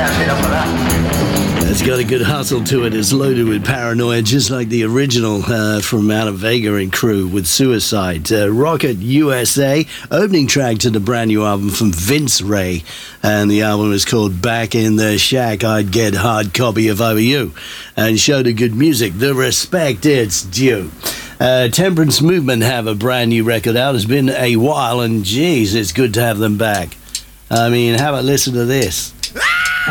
It's got a good hustle to it. It's loaded with paranoia, just like the original from Out of Vega and crew with Suicide. Rocket USA, opening track to the brand new album from Vince Ray. And the album is called Back in the Shack. I'd get hard copy if I were you. And show the good music, the respect it's due. Temperance Movement have a brand new record out. It's been a while, and geez, it's good to have them back. I mean, have a listen to this.